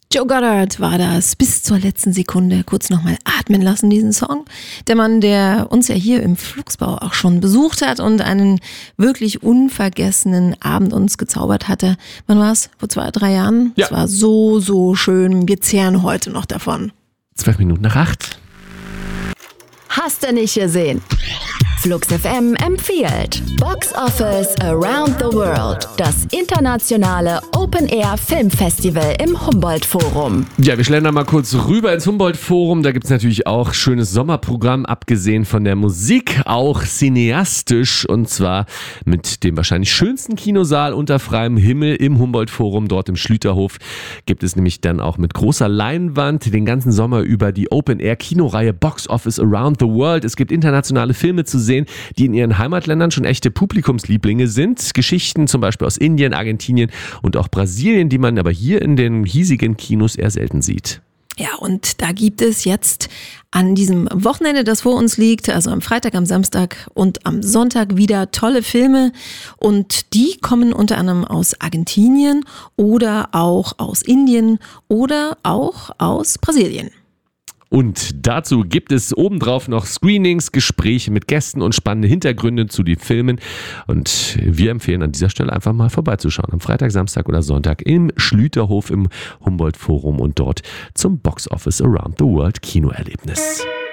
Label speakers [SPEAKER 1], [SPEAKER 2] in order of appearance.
[SPEAKER 1] Joe Goddard war das, bis zur letzten Sekunde kurz nochmal atmen lassen, diesen Song. Der Mann, der uns ja hier im Flugsbau auch schon besucht hat und einen wirklich unvergessenen Abend uns gezaubert hatte. Wann war es? Vor 2, 3 Jahren?
[SPEAKER 2] Ja.
[SPEAKER 1] Es war so schön. Wir zehren heute noch davon.
[SPEAKER 2] 7:12.
[SPEAKER 3] Hast du nicht gesehen? Flux FM empfiehlt Box Office Around the World, das internationale Open-Air-Filmfestival im Humboldt-Forum.
[SPEAKER 2] Ja, wir schlendern mal kurz rüber ins Humboldt-Forum. Da gibt es natürlich auch schönes Sommerprogramm, abgesehen von der Musik, auch cineastisch. Und zwar mit dem wahrscheinlich schönsten Kinosaal unter freiem Himmel im Humboldt-Forum. Dort im Schlüterhof gibt es nämlich dann auch mit großer Leinwand den ganzen Sommer über die Open-Air-Kinoreihe Box Office Around the World. Es gibt internationale Filme zu sehen, die in ihren Heimatländern schon echte Publikumslieblinge sind. Geschichten zum Beispiel aus Indien, Argentinien und auch Brasilien, die man aber hier in den hiesigen Kinos eher selten sieht.
[SPEAKER 1] Ja, und da gibt es jetzt an diesem Wochenende, das vor uns liegt, also am Freitag, am Samstag und am Sonntag wieder tolle Filme. Und die kommen unter anderem aus Argentinien oder auch aus Indien oder auch aus Brasilien.
[SPEAKER 2] Und dazu gibt es obendrauf noch Screenings, Gespräche mit Gästen und spannende Hintergründe zu den Filmen. Und wir empfehlen an dieser Stelle einfach mal vorbeizuschauen. Am Freitag, Samstag oder Sonntag im Schlüterhof im Humboldt-Forum und dort zum Box Office Around the World Kinoerlebnis.